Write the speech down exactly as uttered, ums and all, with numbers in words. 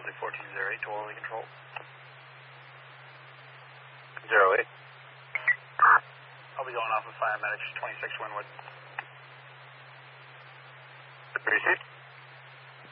Bradley fourteen zero eight to Orly Control. zero eight. I'll be going off of Fire Medics twenty-six Windward. Received.